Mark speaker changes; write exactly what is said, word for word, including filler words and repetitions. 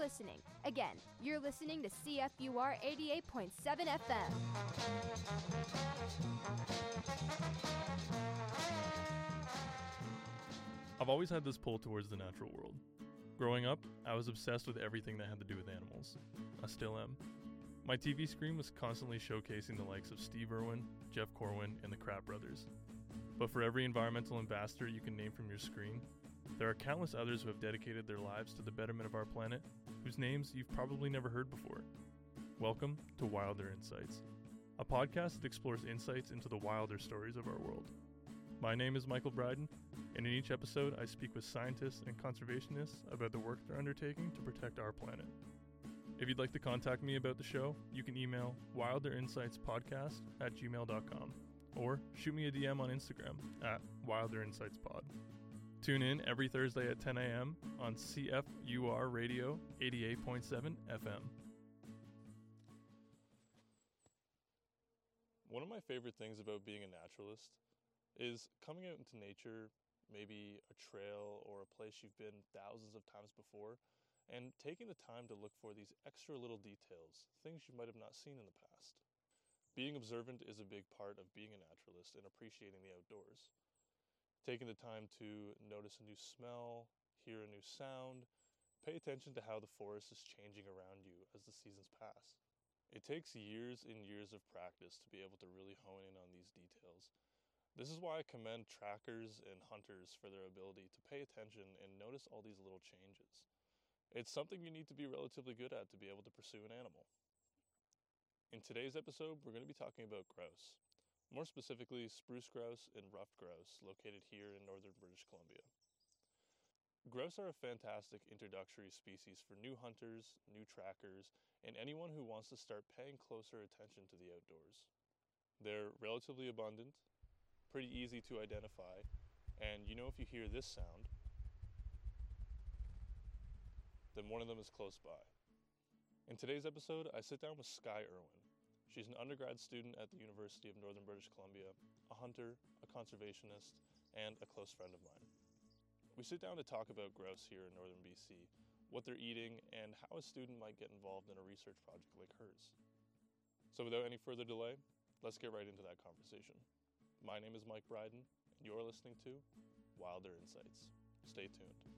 Speaker 1: listening. Again, you're listening to C F U R eighty-eight point seven F M.
Speaker 2: I've always had this pull towards the natural world. Growing up, I was obsessed with everything that had to do with animals. I still am. My T V screen was constantly showcasing the likes of Steve Irwin, Jeff Corwin, and the Kratt brothers. But for every environmental ambassador you can name from your screen, there are countless others who have dedicated their lives to the betterment of our planet, whose names you've probably never heard before. Welcome to Wilder Insights, a podcast that explores insights into the wilder stories of our world. My name is Michael Bryden, and in each episode I speak with scientists and conservationists about the work they're undertaking to protect our planet. If you'd like to contact me about the show, you can email wilderinsightspodcast at gmail dot com or shoot me a D M on Instagram at wilderinsightspod. Tune in every Thursday at ten a.m. on C F U R Radio eighty-eight point seven F M. One of my favorite things about being a naturalist is coming out into nature, maybe a trail or a place you've been thousands of times before, and taking the time to look for these extra little details, things you might have not seen in the past. Being observant is a big part of being a naturalist and appreciating the outdoors. Taking the time to notice a new smell, hear a new sound, pay attention to how the forest is changing around you as the seasons pass. It takes years and years of practice to be able to really hone in on these details. This is why I commend trackers and hunters for their ability to pay attention and notice all these little changes. It's something you need to be relatively good at to be able to pursue an animal. In today's episode, we're going to be talking about grouse. More specifically, spruce grouse and ruffed grouse located here in northern British Columbia. Grouse are a fantastic introductory species for new hunters, new trackers, and anyone who wants to start paying closer attention to the outdoors. They're relatively abundant, pretty easy to identify, and you know if you hear this sound, then one of them is close by. In today's episode, I sit down with Skye Irwin. She's an undergrad student at the University of Northern British Columbia, a hunter, a conservationist, and a close friend of mine. We sit down to talk about grouse here in northern B C, what they're eating, and how a student might get involved in a research project like hers. So without any further delay, let's get right into that conversation. My name is Mike Bryden, and you're listening to Wilder Insights. Stay tuned.